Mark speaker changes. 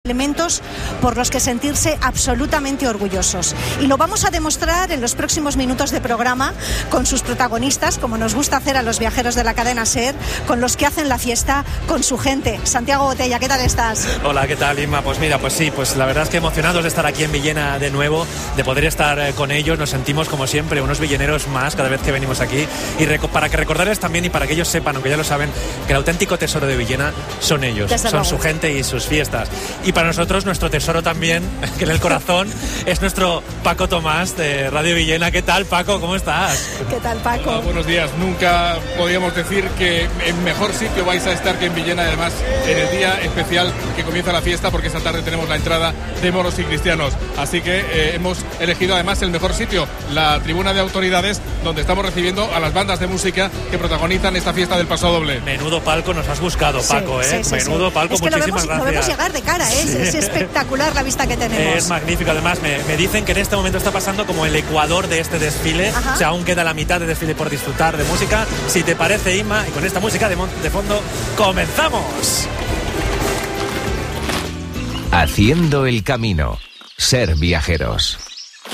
Speaker 1: elementos por los que sentirse absolutamente orgullosos. Y lo vamos a demostrar en los próximos minutos de programa con sus protagonistas, como nos gusta hacer a los viajeros de la cadena SER, con los que hacen la fiesta con su gente. Santiago Botella, ¿qué tal estás?
Speaker 2: Hola, ¿qué tal, Inma? Pues mira, pues sí, pues la verdad es que emocionados de estar aquí en Villena de nuevo, de poder estar con ellos. Nos sentimos como siempre unos villeneros más cada vez que venimos aquí, y para que recordarles también y para que ellos sepan, aunque ya lo saben, que el auténtico tesoro de Villena son ellos, son su gente y sus fiestas. Y para nosotros nuestro tesoro también, que en el corazón, es nuestro Paco Tomás de Radio Villena. ¿Qué tal, Paco? ¿Cómo estás?
Speaker 1: ¿Qué tal, Paco?
Speaker 3: Hola, buenos días. Nunca podíamos decir que en mejor sitio vais a estar que en Villena, además en el día especial que comienza la fiesta, porque esta tarde tenemos la entrada de moros y cristianos. Así que hemos elegido además el mejor sitio, la tribuna de autoridades, donde estamos recibiendo a las bandas de música que protagonizan esta fiesta del Paso Doble.
Speaker 2: Menudo palco nos has buscado, Paco,
Speaker 1: sí,
Speaker 2: Menudo palco,
Speaker 1: es que
Speaker 2: muchísimas gracias.
Speaker 1: Lo vemos llegar de cara, es espectacular la vista que tenemos.
Speaker 2: Es magnífico, además me dicen que en este momento está pasando como el ecuador de este desfile. Ajá. O sea, aún queda la mitad de desfile por disfrutar de música. Si te parece, Inma, y con esta música de fondo, ¡comenzamos!
Speaker 4: Haciendo el camino. SER Viajeros.